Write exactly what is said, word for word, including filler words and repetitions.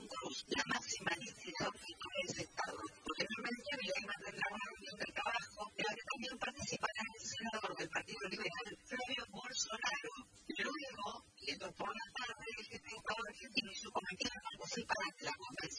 Cruz, la máxima entidad auditora de ese Estado. Posteriormente, Milei mantendrá una reunión del trabajo en la que también participará el senador del Partido Liberal, Flavio Bolsonaro. Luego, y esto por la tarde, el Ejecutivo argentino y su comité participar ante la Convención